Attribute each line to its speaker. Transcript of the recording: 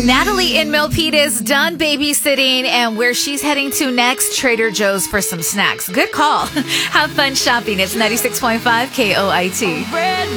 Speaker 1: Natalie in Milpitas done babysitting, and where she's heading to next, Trader Joe's for some snacks. Good call. Have fun shopping. It's 96.5 KOIT.